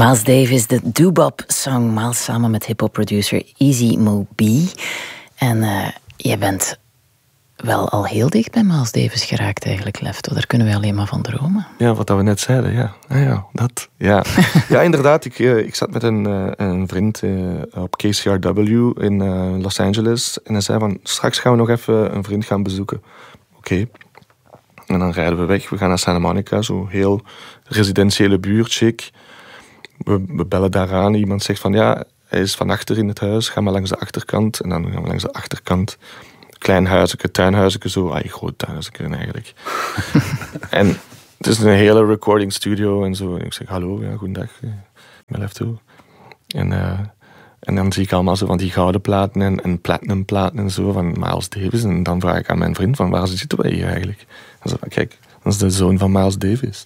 Miles Davis, de doo-wop-song. Miles samen met hip-hop-producer Easy Mo B. En je bent wel al heel dicht bij Miles Davis geraakt eigenlijk, Lefto. Daar kunnen we alleen maar van dromen. Ja, wat we net zeiden, ja. Dat. Ja, inderdaad. Ik zat met een vriend op KCRW in Los Angeles. En hij zei van, straks gaan we nog even een vriend gaan bezoeken. Oké. En dan rijden we weg. We gaan naar Santa Monica, zo heel residentiële buurt, chic. We bellen daaraan. Iemand zegt van, ja, hij is van achter in het huis. Ga maar langs de achterkant. En dan gaan we langs de achterkant. Klein huisje, tuinhuisje, zo. Groot tuinhuisje eigenlijk. En het is een hele recording studio en zo. En ik zeg, hallo, ja, goedendag. Ik ben Lefto. En dan zie ik allemaal zo van die gouden platen en platinum platen en zo van Miles Davis. En dan vraag ik aan mijn vriend van, waar zitten wij hier eigenlijk? En zo, kijk, dat is de zoon van Miles Davis.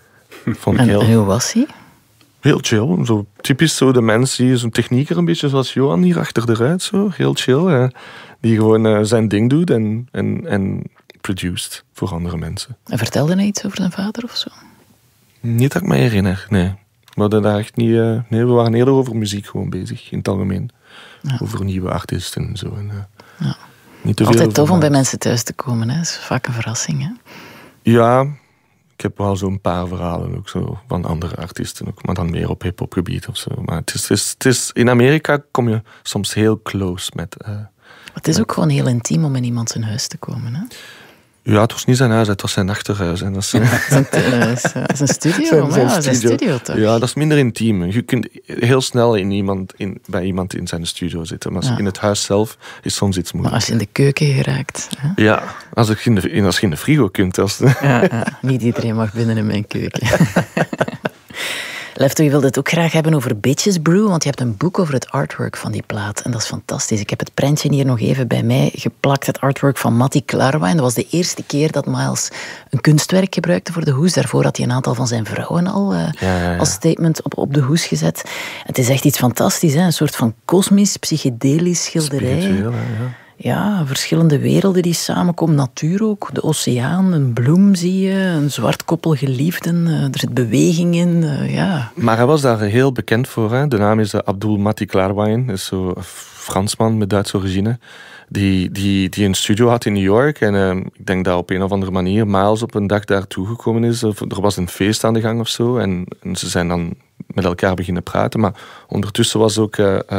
En hoe was hij? Heel chill. Zo typisch zo de mens die zo'n technieker een beetje zoals Johan hier achter de ruit. Zo. Heel chill. Die gewoon zijn ding doet en produced voor andere mensen. En vertelde hij iets over zijn vader of zo? Niet dat ik me herinner, nee. We hadden daar echt niet... we waren eerder over muziek gewoon bezig, in het algemeen. Ja. Over nieuwe artiesten en zo. Ja. Niet te veel altijd tof om bij mensen thuis te komen, hè? Dat is vaak een verrassing, hè? Ja, ik heb wel zo'n paar verhalen ook zo van andere artiesten ook, maar dan meer op hip-hop gebied of zo. Maar het is in Amerika kom je soms heel close met... het is ook gewoon heel intiem om in iemand zijn huis te komen, hè? Ja, het was niet zijn huis, het was zijn achterhuis. En dat is een studio, zijn studio toch? Ja, dat is minder intiem. Je kunt heel snel bij iemand in zijn studio zitten. Maar in het huis zelf is soms iets moeilijk. Maar als je in de keuken geraakt... Hè? Ja, als je in de frigo kunt. Niet iedereen mag binnen in mijn keuken. Lefto, je wilde het ook graag hebben over Bitches Brew, want je hebt een boek over het artwork van die plaat. En dat is fantastisch. Ik heb het prentje hier nog even bij mij geplakt, het artwork van Matti Klarwein. Dat was de eerste keer dat Miles een kunstwerk gebruikte voor de hoes. Daarvoor had hij een aantal van zijn vrouwen al als statement op de hoes gezet. Het is echt iets fantastisch, hè? Een soort van kosmisch, psychedelisch schilderij. Spiritueel, Ja, verschillende werelden die samenkomen. Natuur ook, de oceaan, een bloem zie je, een zwart koppel geliefden. Er zit beweging in, ja. Maar hij was daar heel bekend voor. Hè? De naam is Abdul Matti Klarwein. Dat is zo'n Fransman met Duitse origine. Die een studio had in New York. En ik denk dat op een of andere manier Miles op een dag daartoe gekomen is. Er was een feest aan de gang of zo. En ze zijn dan met elkaar beginnen praten. Maar ondertussen was ook...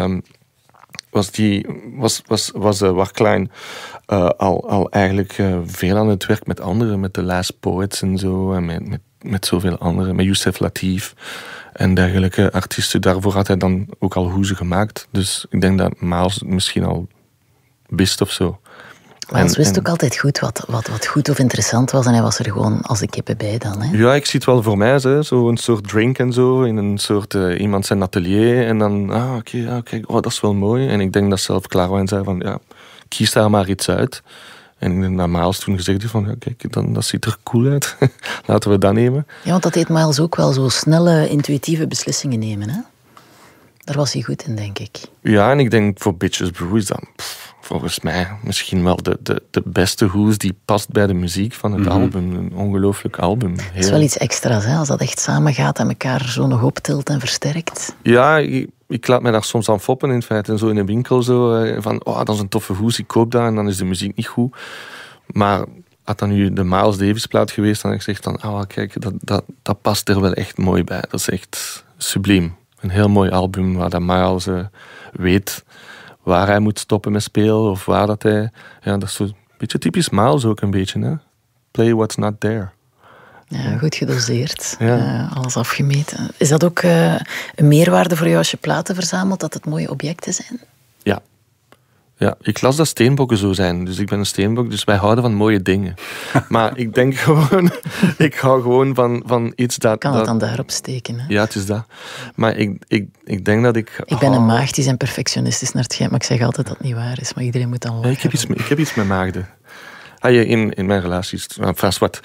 was Warklein al eigenlijk veel aan het werk met anderen, met The Last Poets en zo, en met zoveel anderen, met Youssef Latif en dergelijke artiesten. Daarvoor had hij dan ook al hoezen gemaakt. Dus ik denk dat Miles misschien al wist of zo. Miles wist ook altijd goed wat goed of interessant was en hij was er gewoon als de kippen bij dan. Hè? Ja, ik zie het wel voor mij, zo een soort drink en zo, in een soort iemand zijn atelier en dan, kijk, dat is wel mooi. En ik denk dat zelf Klarwein zei van, ja, kies daar maar iets uit. En naar Miles toen gezegd van, ja, kijk, dat ziet er cool uit. Laten we dat nemen. Ja, want dat deed Miles ook wel, zo snelle, intuïtieve beslissingen nemen, hè? Daar was hij goed in, denk ik. Ja, en ik denk voor Bitches Brew is dat... volgens mij misschien wel de beste hoes die past bij de muziek van het album. Een ongelooflijk album. Het is wel iets extra's, hè? Als dat echt samengaat en elkaar zo nog optilt en versterkt. Ja, ik laat mij daar soms aan foppen in feite. En zo in een winkel zo, van, dat is een toffe hoes, ik koop dat en dan is de muziek niet goed. Maar had dan nu de Miles Davis plaat geweest, dan had ik gezegd van, kijk, dat past er wel echt mooi bij. Dat is echt subliem. Een heel mooi album waar dat Miles weet waar hij moet stoppen met spelen of waar dat hij... Ja, dat is zo'n beetje typisch Miles ook een beetje, hè. Play what's not there. Ja, goed gedoseerd. Ja. Alles afgemeten. Is dat ook een meerwaarde voor jou als je platen verzamelt, dat het mooie objecten zijn? Ja, ik las dat steenbokken zo zijn. Dus ik ben een steenbok, dus wij houden van mooie dingen. Maar ik denk gewoon... ik hou gewoon van iets dat... Kan het dan daarop steken, hè? Ja, het is dat. Maar ik denk dat ik... Ik ben een maagd die zijn perfectionistisch naar het schijnt, maar ik zeg altijd dat het niet waar is. Maar iedereen moet dan lachen. Ja, ik heb iets met maagden. In mijn relaties. Vast wat.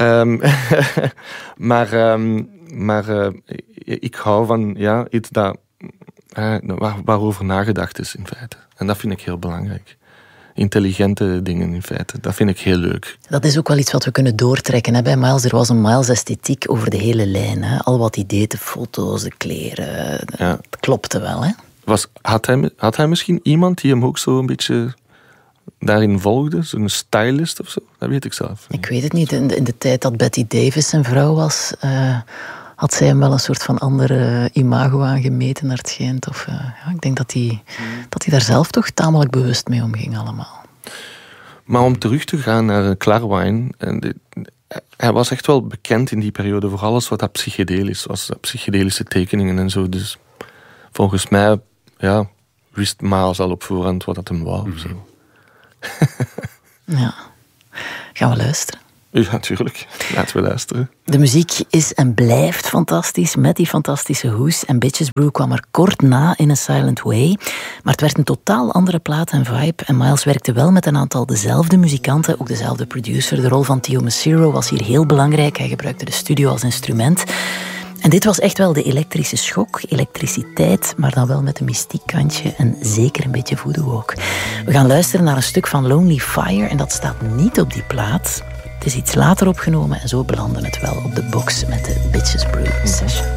Maar ik hou van iets dat... waarover nagedacht is, in feite. En dat vind ik heel belangrijk. intelligente dingen in feite. Dat vind ik heel leuk. Dat is ook wel iets wat we kunnen doortrekken. Hè? Bij Miles, er was een Miles-esthetiek over de hele lijn. Hè? Al wat hij deed, de foto's, de kleren, dat klopte wel. Hè? Had hij misschien iemand die hem ook zo een beetje daarin volgde? Zo'n stylist of zo? Dat weet ik zelf. Ik weet het niet. In de tijd dat Betty Davis zijn vrouw was, had zij hem wel een soort van andere imago aangemeten naar het schijnt. Of, ik denk dat hij daar zelf toch tamelijk bewust mee omging allemaal. Maar om terug te gaan naar Klarwein, hij was echt wel bekend in die periode voor alles wat dat psychedelisch was. Psychedelische tekeningen en zo. Dus volgens mij wist Miles al op voorhand wat dat hem wou. Of zo. Ja. Gaan we luisteren? Ja, natuurlijk. Laten we luisteren. De muziek is en blijft fantastisch, met die fantastische hoes. En Bitches Brew kwam er kort na in A Silent Way. Maar het werd een totaal andere plaat en vibe. En Miles werkte wel met een aantal dezelfde muzikanten, ook dezelfde producer. De rol van Theo Macero was hier heel belangrijk. Hij gebruikte de studio als instrument. En dit was echt wel de elektrische schok, elektriciteit, maar dan wel met een mystiek kantje en zeker een beetje voodoo ook. We gaan luisteren naar een stuk van Lonely Fire en dat staat niet op die plaat. Het is iets later opgenomen en zo belandde het wel op de box met de Bitches Brew session.